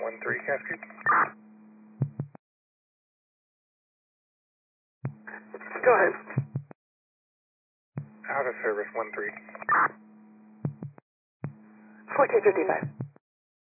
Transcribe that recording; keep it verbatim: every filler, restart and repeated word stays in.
one three, Cascade. Go ahead. Out of service one three. fourteen fifty-five.